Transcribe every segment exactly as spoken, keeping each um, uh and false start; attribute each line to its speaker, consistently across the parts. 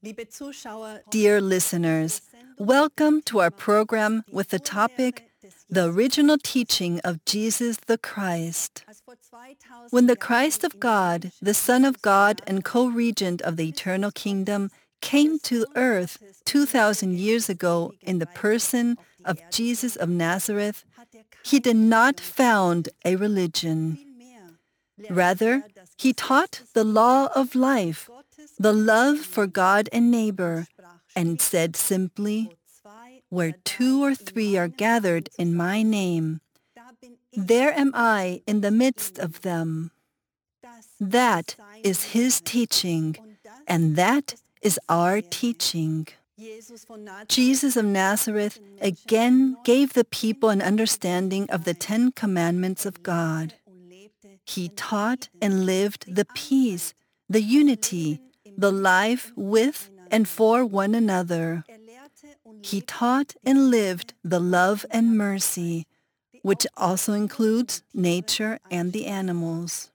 Speaker 1: Dear listeners, welcome to our program with the topic, The Original Teaching of Jesus the Christ. When the Christ of God, the Son of God and co-regent of the eternal kingdom, came to earth two thousand years ago in the person of Jesus of Nazareth, he did not found a religion. Rather, he taught the law of life, the love for God and neighbor, and said simply, "Where two or three are gathered in my name, there am I in the midst of them." That is his teaching, and that is our teaching. Jesus of Nazareth again gave the people an understanding of the Ten Commandments of God. He taught and lived the peace, the unity, the life with and for one another. He taught and lived the love and mercy, which also includes nature and the animals.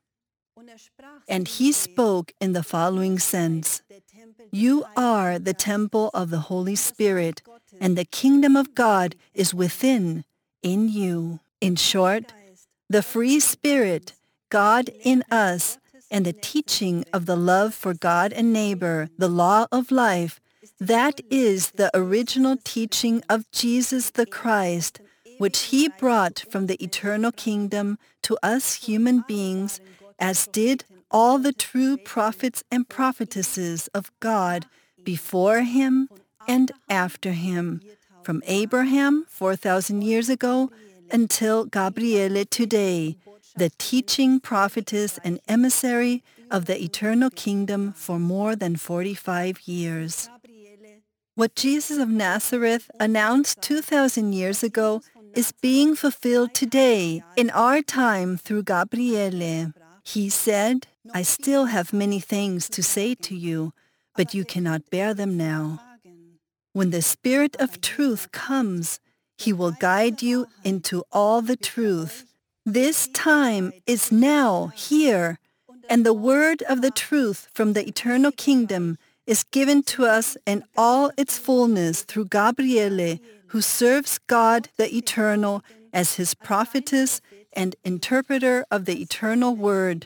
Speaker 1: And he spoke in the following sense: "You are the temple of the Holy Spirit, and the kingdom of God is within, in you." In short, the free spirit, God in us, and the teaching of the love for God and neighbor, the law of life, that is the original teaching of Jesus the Christ, which he brought from the eternal kingdom to us human beings, as did all the true prophets and prophetesses of God before him and after him, from Abraham four thousand years ago until Gabriele today, the teaching prophetess and emissary of the eternal kingdom for more than forty-five years. What Jesus of Nazareth announced two thousand years ago is being fulfilled today in our time through Gabriele. He said, "I still have many things to say to you, but you cannot bear them now. When the Spirit of truth comes, he will guide you into all the truth." This time is now, here, and the word of the truth from the eternal kingdom is given to us in all its fullness through Gabriele, who serves God the Eternal as his prophetess and interpreter of the eternal word.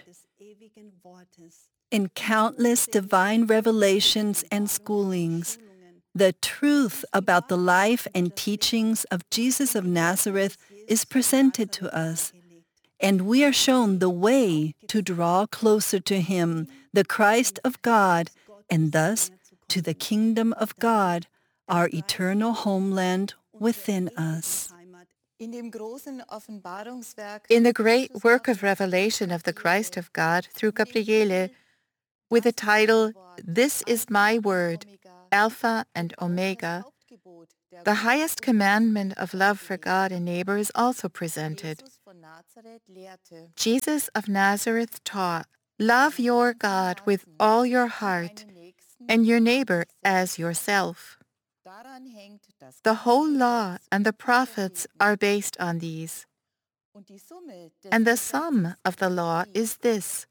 Speaker 1: In countless divine revelations and schoolings, the truth about the life and teachings of Jesus of Nazareth is presented to us, and we are shown the way to draw closer to him, the Christ of God, and thus to the kingdom of God, our eternal homeland within us.
Speaker 2: In the great work of revelation of the Christ of God through Gabriele, with the title, "This is my word, Alpha and Omega," the highest commandment of love for God and neighbor is also presented. Jesus of Nazareth taught, "Love your God with all your heart and your neighbor as yourself." The whole law and the prophets are based on these. And the sum of the law is this: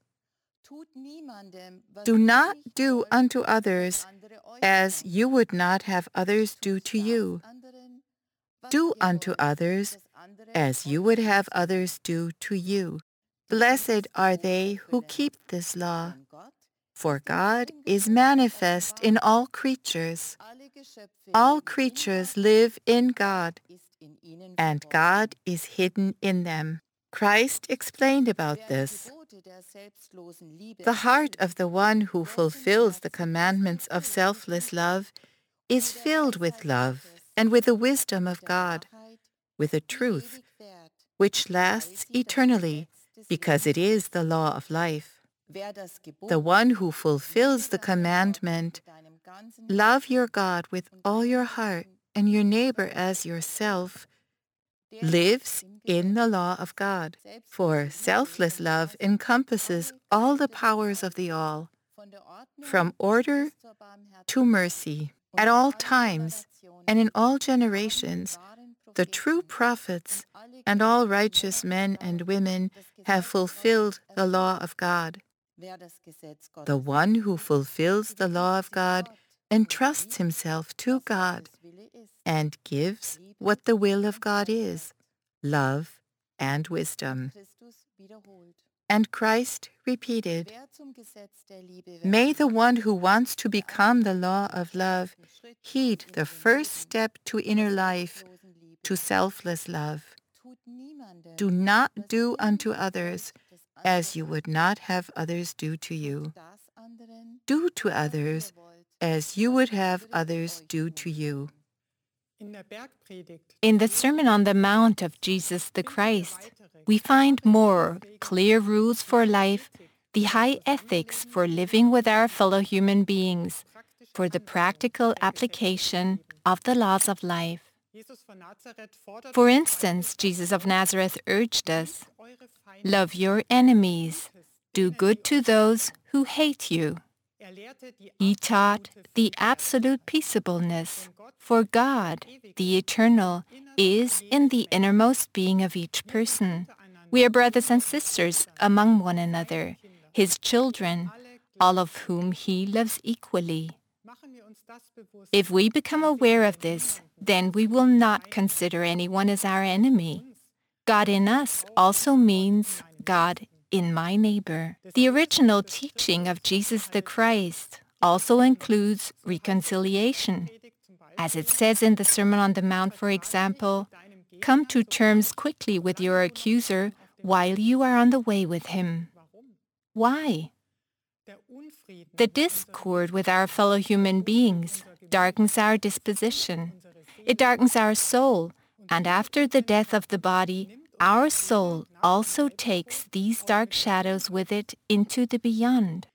Speaker 2: do not do unto others as you would not have others do to you. Do unto others as you would have others do to you. Blessed are they who keep this law, for God is manifest in all creatures. All creatures live in God, and God is hidden in them. Christ explained about this. The heart of the one who fulfills the commandments of selfless love is filled with love and with the wisdom of God, with a truth which lasts eternally, because it is the law of life. The one who fulfills the commandment, "Love your God with all your heart and your neighbor as yourself," lives in the law of God. For selfless love encompasses all the powers of the all, from order to mercy. At all times and in all generations, the true prophets and all righteous men and women have fulfilled the law of God. The one who fulfills the law of God entrusts himself to God and gives what the will of God is, love and wisdom. And Christ repeated, "May the one who wants to become the law of love heed the first step to inner life, to selfless love. Do not do unto others as you would not have others do to you. Do to others as you would have others do to you."
Speaker 3: In the Sermon on the Mount of Jesus the Christ, we find more clear rules for life, the high ethics for living with our fellow human beings, for the practical application of the laws of life. For instance, Jesus of Nazareth urged us, "Love your enemies, do good to those who hate you." He taught the absolute peaceableness, for God, the eternal, is in the innermost being of each person. We are brothers and sisters among one another, His children, all of whom He loves equally. If we become aware of this, then we will not consider anyone as our enemy. God in us also means God in my neighbor. The original teaching of Jesus the Christ also includes reconciliation. As it says in the Sermon on the Mount, for example, "Come to terms quickly with your accuser while you are on the way with him." Why? The discord with our fellow human beings darkens our disposition. It darkens our soul, and after the death of the body, our soul also takes these dark shadows with it into the beyond.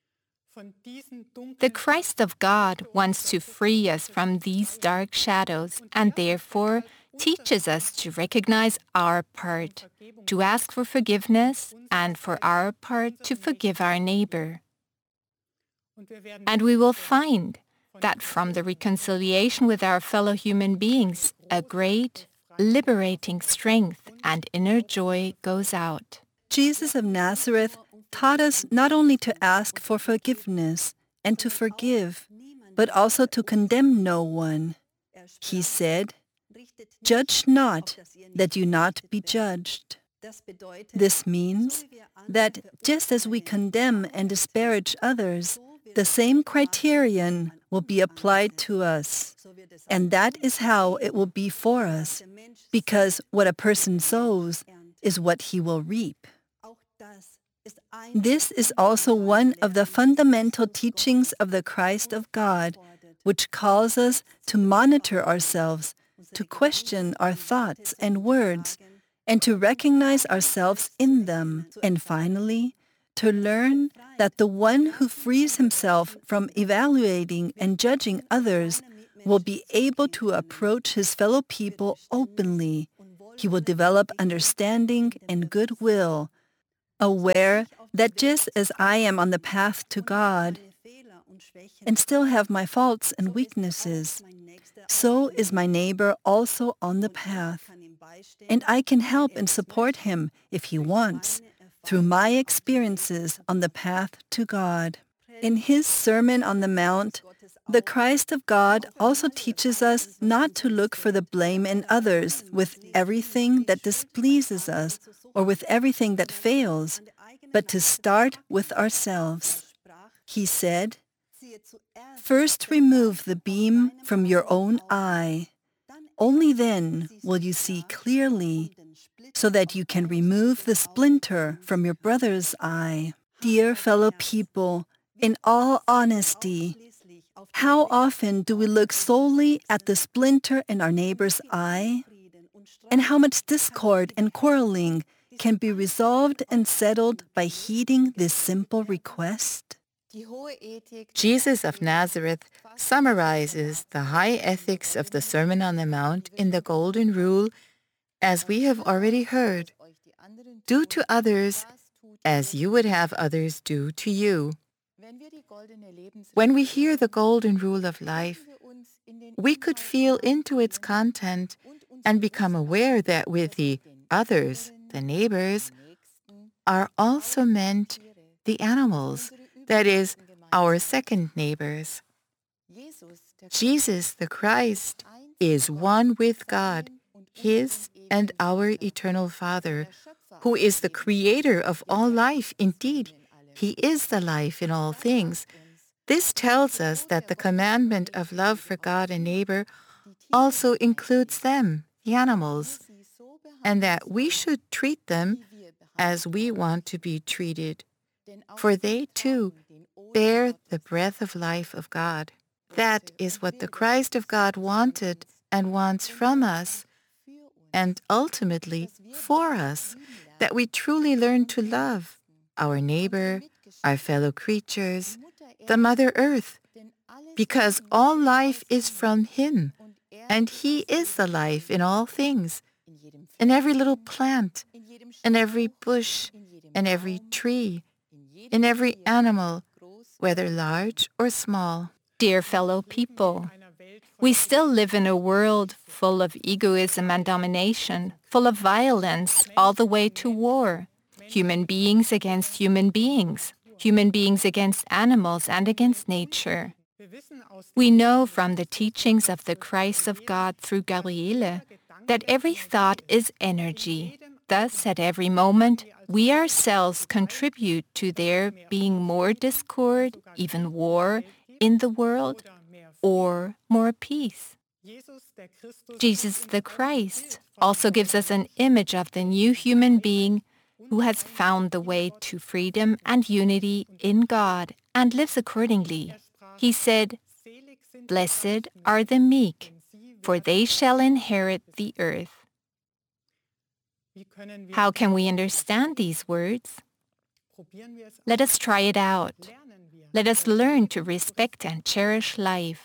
Speaker 3: The Christ of God wants to free us from these dark shadows and therefore teaches us to recognize our part, to ask for forgiveness, and for our part to forgive our neighbor. And we will find that from the reconciliation with our fellow human beings, a great, liberating strength and inner joy goes out.
Speaker 1: Jesus of Nazareth taught us not only to ask for forgiveness and to forgive, but also to condemn no one. He said, "Judge not, that you not be judged." This means that just as we condemn and disparage others, the same criterion will be applied to us. And that is how it will be for us, because what a person sows is what he will reap. This is also one of the fundamental teachings of the Christ of God, which calls us to monitor ourselves, to question our thoughts and words, and to recognize ourselves in them, and finally, to learn that the one who frees himself from evaluating and judging others will be able to approach his fellow people openly. He will develop understanding and goodwill, aware that just as I am on the path to God and still have my faults and weaknesses, so is my neighbor also on the path. And I can help and support him if he wants, through my experiences on the path to God. In his Sermon on the Mount, the Christ of God also teaches us not to look for the blame in others with everything that displeases us or with everything that fails, but to start with ourselves. He said, "First remove the beam from your own eye. Only then will you see clearly, so that you can remove the splinter from your brother's eye." Dear fellow people, in all honesty, how often do we look solely at the splinter in our neighbor's eye? And how much discord and quarreling can be resolved and settled by heeding this simple request?
Speaker 2: Jesus of Nazareth summarizes the high ethics of the Sermon on the Mount in the Golden Rule, as we have already heard. Do to others as you would have others do to you. When we hear the Golden Rule of life, we could feel into its content and become aware that with the others, the neighbors, are also meant the animals, that is, our second neighbors. Jesus the Christ is one with God, His and our eternal Father, who is the creator of all life. Indeed, He is the life in all things. This tells us that the commandment of love for God and neighbor also includes them, the animals, and that we should treat them as we want to be treated, for they too bear the breath of life of God. That is what the Christ of God wanted and wants from us, and ultimately for us, that we truly learn to love our neighbor, our fellow creatures, the Mother Earth, because all life is from Him, and He is the life in all things, in every little plant, in every bush, in every tree, in every animal, whether large or small.
Speaker 3: Dear fellow people, we still live in a world full of egoism and domination, full of violence, all the way to war. Human beings against human beings, human beings against animals and against nature. We know from the teachings of the Christ of God through Gabriele that every thought is energy. Thus, at every moment, we ourselves contribute to there being more discord, even war, in the world, or more peace. Jesus the Christ also gives us an image of the new human being who has found the way to freedom and unity in God and lives accordingly. He said, "Blessed are the meek, for they shall inherit the earth." How can we understand these words? Let us try it out. Let us learn to respect and cherish life.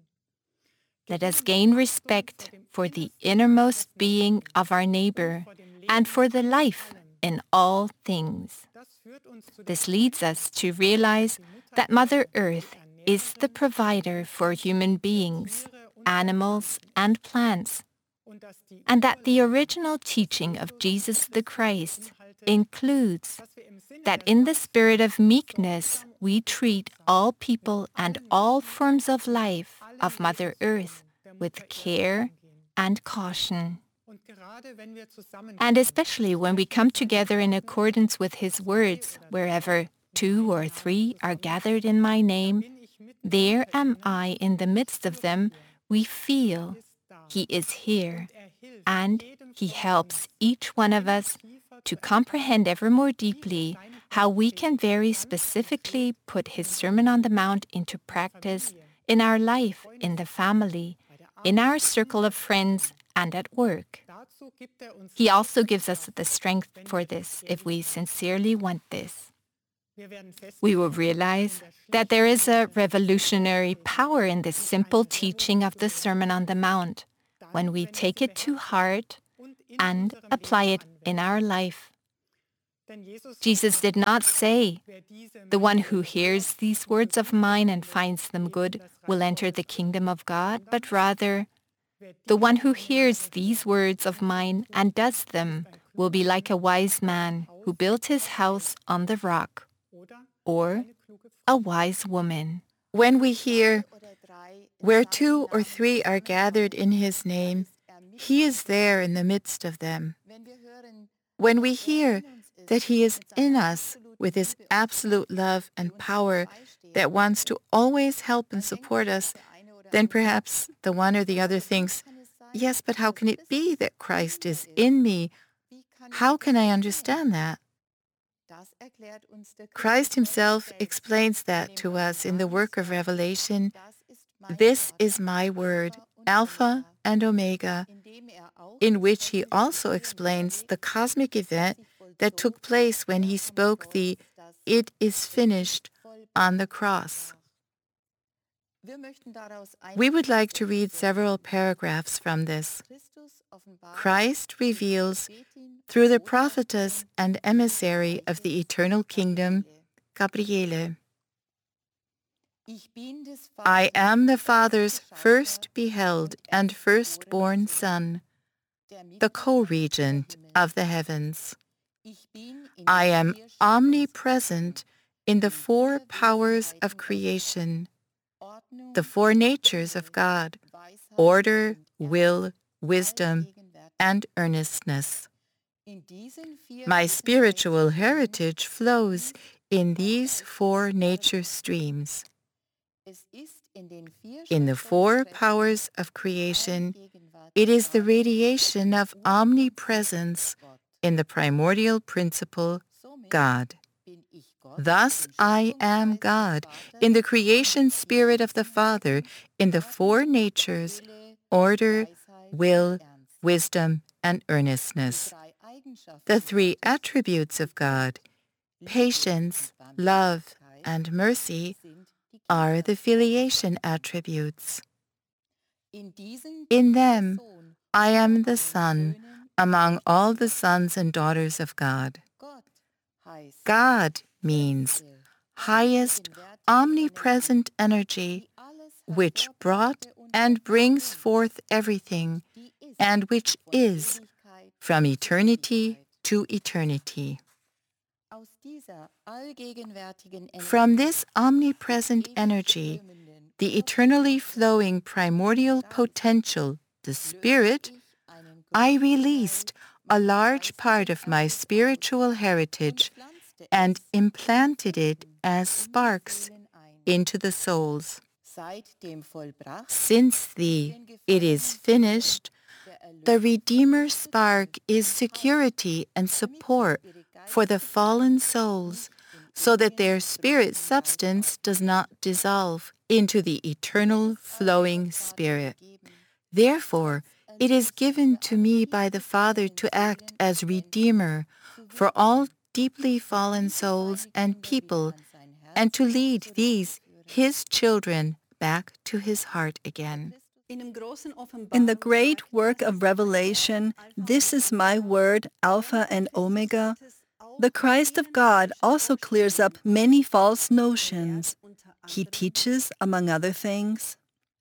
Speaker 3: Let us gain respect for the innermost being of our neighbor and for the life in all things. This leads us to realize that Mother Earth is the provider for human beings, animals, and plants, and that the original teaching of Jesus the Christ includes that in the spirit of meekness we treat all people and all forms of life of Mother Earth with care and caution. And especially when we come together in accordance with His words, wherever two or three are gathered in my name, there am I in the midst of them, we feel He is here, and He helps each one of us to comprehend ever more deeply how we can very specifically put His Sermon on the Mount into practice in our life, in the family, in our circle of friends, and at work. He also gives us the strength for this if we sincerely want this. We will realize that there is a revolutionary power in this simple teaching of the Sermon on the Mount when we take it to heart and apply it in our life. Jesus did not say, "The one who hears these words of mine and finds them good will enter the kingdom of God," but rather, "The one who hears these words of mine and does them will be like a wise man who built his house on the rock," or a wise woman.
Speaker 2: When we hear, "Where two or three are gathered in His name, He is there in the midst of them," when we hear that He is in us with His absolute love and power that wants to always help and support us, then perhaps the one or the other thinks, "Yes, but how can it be that Christ is in me? How can I understand that?" Christ Himself explains that to us in the work of Revelation. "This is my word, Alpha and Omega," in which He also explains the cosmic event that took place when He spoke the "It is finished" on the cross. We would like to read several paragraphs from this. Christ reveals through the prophetess and emissary of the eternal kingdom, Gabriele, "I am the Father's first beheld and firstborn Son, the co-regent of the heavens. I am omnipresent in the four powers of creation, the four natures of God: order, will, wisdom, and earnestness. My spiritual heritage flows in these four nature streams. In the four powers of creation, it is the radiation of omnipresence in the primordial principle, God. Thus I am God, in the creation spirit of the Father, in the four natures, order, will, wisdom, and earnestness. The three attributes of God, patience, love, and mercy, are the filiation attributes. In them, I am the Son among all the sons and daughters of God. God means highest, omnipresent energy, which brought and brings forth everything, and which is, from eternity to eternity. From this omnipresent energy, the eternally flowing primordial potential, the Spirit, I released a large part of my spiritual heritage and implanted it as sparks into the souls. Since the "it is finished," the Redeemer spark is security and support for the fallen souls, so that their spirit substance does not dissolve into the eternal flowing Spirit. Therefore, it is given to me by the Father to act as Redeemer for all deeply fallen souls and people, and to lead these, His children, back to His heart again.
Speaker 1: In the great work of Revelation, "This is my word, Alpha and Omega," the Christ of God also clears up many false notions. He teaches, among other things,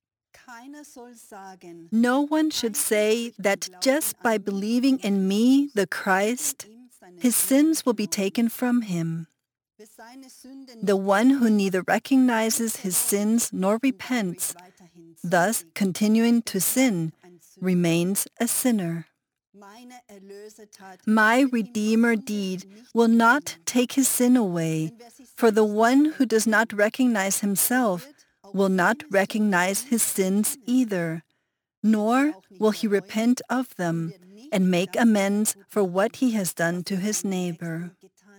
Speaker 1: no one should say that just by believing in me, the Christ, his sins will be taken from him. The one who neither recognizes his sins nor repents, thus continuing to sin, remains a sinner. My Redeemer deed will not take his sin away, for the one who does not recognize himself will not recognize his sins either, nor will he repent of them and make amends for what he has done to his neighbor.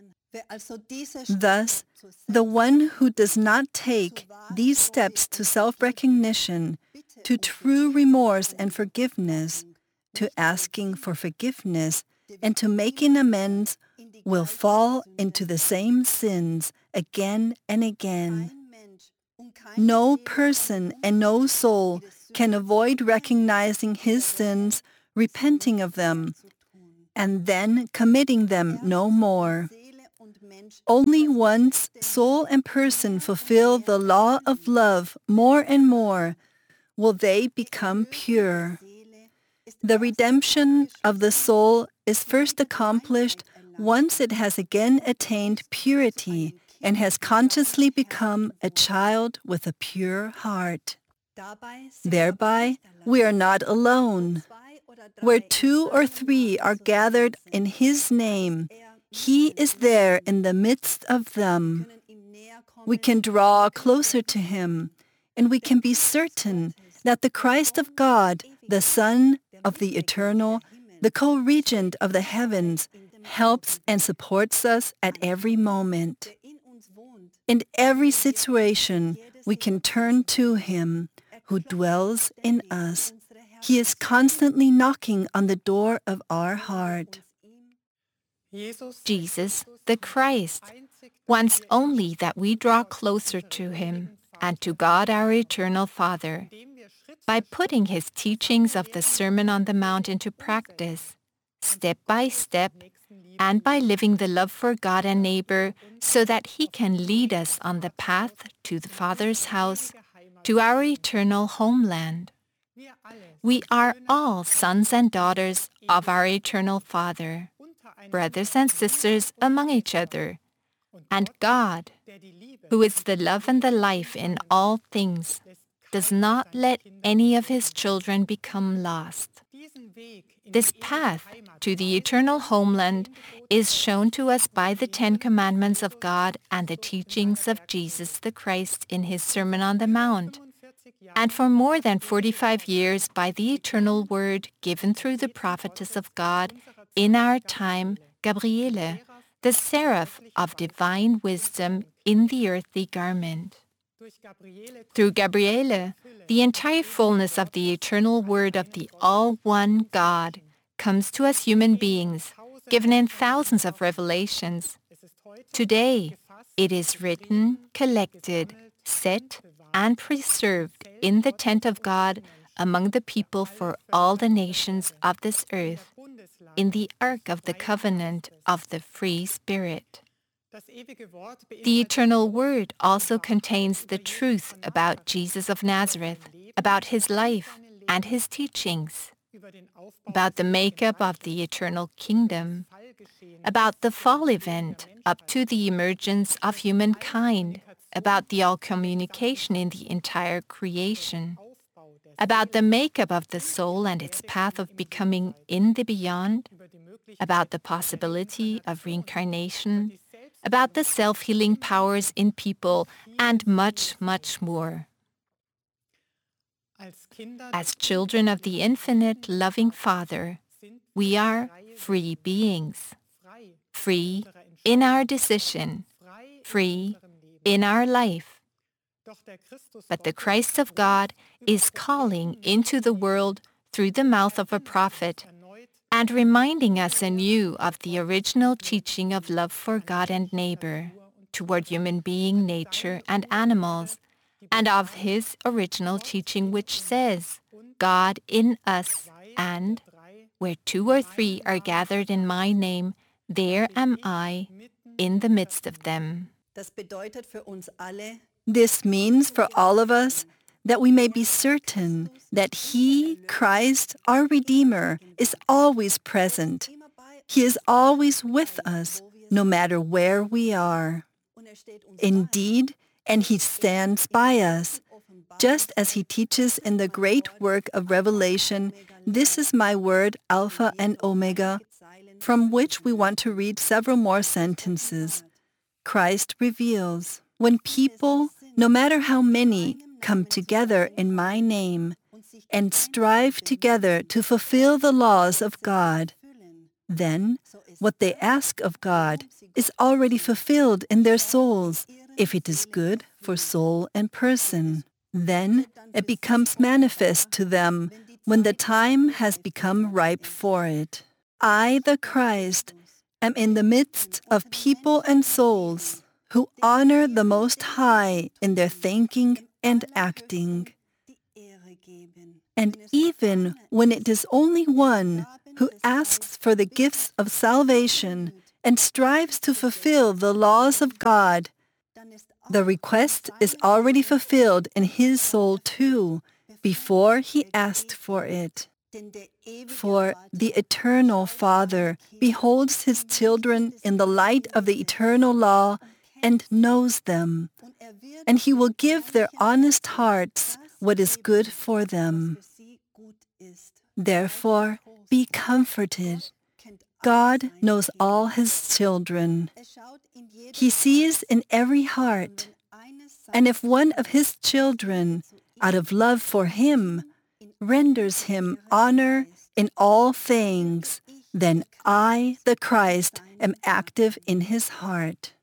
Speaker 1: Thus, the one who does not take these steps to self-recognition, to true remorse and forgiveness, to asking for forgiveness, and to making amends, will fall into the same sins again and again. No person and no soul can avoid recognizing his sins, repenting of them, and then committing them no more. Only once soul and person fulfill the law of love more and more will they become pure. The redemption of the soul is first accomplished once it has again attained purity and has consciously become a child with a pure heart. Thereby, we are not alone. Where two or three are gathered in His name, He is there in the midst of them. We can draw closer to Him, and we can be certain that the Christ of God, the Son of the Eternal, the co-regent of the heavens, helps and supports us at every moment. In every situation, we can turn to Him who dwells in us. He is constantly knocking on the door of our heart.
Speaker 3: Jesus, the Christ, wants only that we draw closer to Him and to God our eternal Father by putting His teachings of the Sermon on the Mount into practice, step by step, and by living the love for God and neighbor so that He can lead us on the path to the Father's house, to our eternal homeland. We are all sons and daughters of our eternal Father, brothers and sisters among each other, and God, who is the love and the life in all things, does not let any of his children become lost. This path to the eternal homeland is shown to us by the Ten Commandments of God and the teachings of Jesus the Christ in his Sermon on the Mount, and for more than forty-five years by the eternal word given through the prophetess of God in our time, Gabriele, the seraph of divine wisdom in the earthly garment. Through Gabriele, the entire fullness of the eternal word of the all-one God comes to us human beings, given in thousands of revelations. Today, it is written, collected, set, and preserved in the tent of God among the people for all the nations of this earth, in the ark of the covenant of the free Spirit. The eternal word also contains the truth about Jesus of Nazareth, about his life and his teachings, about the makeup of the eternal kingdom, about the fall event up to the emergence of humankind, about the all communication in the entire creation, about the makeup of the soul and its path of becoming in the beyond, about the possibility of reincarnation, about the self-healing powers in people, and much, much more. As children of the infinite, loving Father, we are free beings, free in our decision, free in our life. But the Christ of God is calling into the world through the mouth of a prophet and reminding us anew of the original teaching of love for God and neighbor, toward human being, nature, and animals, and of his original teaching which says, God in us, and where two or three are gathered in my name, there am I in the midst of them.
Speaker 1: This means for all of us that we may be certain that he, Christ, our Redeemer, is always present. He is always with us, no matter where we are. Indeed, and he stands by us, just as he teaches in the great work of Revelation, this is my word, Alpha and Omega, from which we want to read several more sentences. Christ reveals, when people, no matter how many, come together in my name and strive together to fulfill the laws of God, then what they ask of God is already fulfilled in their souls, if it is good for soul and person. Then it becomes manifest to them when the time has become ripe for it. I, the Christ, am in the midst of people and souls who honor the Most High in their thinking and acting. And even when it is only one who asks for the gifts of salvation and strives to fulfill the laws of God, the request is already fulfilled in his soul too, before he asked for it. For the eternal Father beholds his children in the light of the eternal law and knows them, and he will give their honest hearts what is good for them. Therefore, be comforted. God knows all his children. He sees in every heart. And if one of his children, out of love for him, renders him honor in all things, then I, the Christ, am active in his heart.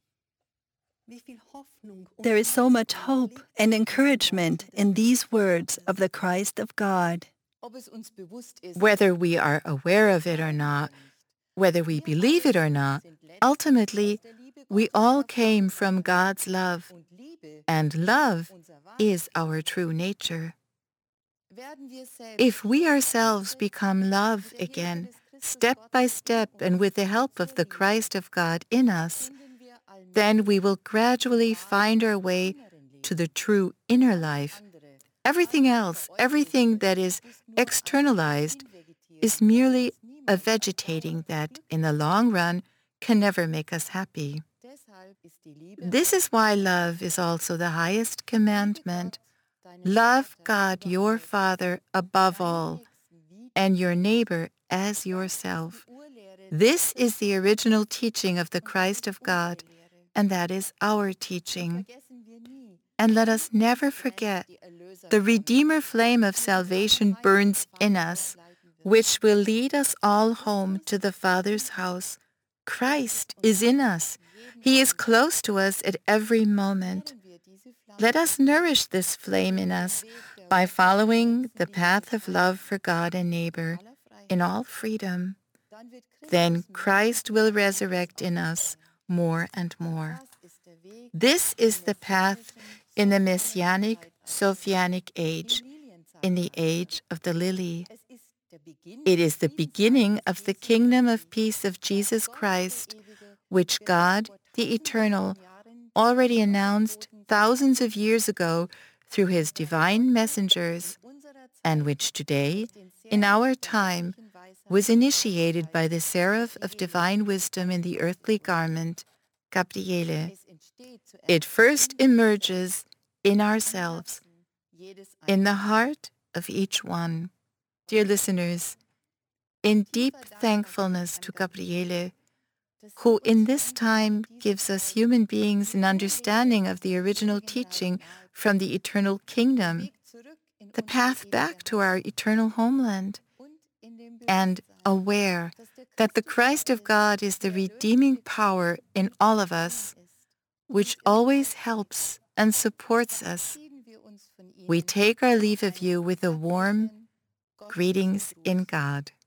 Speaker 1: There is so much hope and encouragement in these words of the Christ of God.
Speaker 2: Whether we are aware of it or not, whether we believe it or not, ultimately, we all came from God's love, and love is our true nature. If we ourselves become love again, step by step and with the help of the Christ of God in us, then we will gradually find our way to the true inner life. Everything else, everything that is externalized, is merely a vegetating that, in the long run, can never make us happy. This is why love is also the highest commandment Love God your Father above all, and your neighbor as yourself. This is the original teaching of the Christ of God, and that is our teaching. And let us never forget, the Redeemer flame of salvation burns in us, which will lead us all home to the Father's house. Christ is in us. He is close to us at every moment. Let us nourish this flame in us by following the path of love for God and neighbor in all freedom. Then Christ will resurrect in us more and more. This is the path in the Messianic Sophianic age, in the age of the lily. It is the beginning of the kingdom of peace of Jesus Christ, which God, the Eternal, already announced thousands of years ago through his divine messengers, and which today, in our time, was initiated by the seraph of divine wisdom in the earthly garment, Gabriele. It first emerges in ourselves, in the heart of each one. Dear listeners, in deep thankfulness to Gabriele, who in this time gives us human beings an understanding of the original teaching from the eternal kingdom, the path back to our eternal homeland, and aware that the Christ of God is the redeeming power in all of us, which always helps and supports us, we take our leave of you with a warm greetings in God.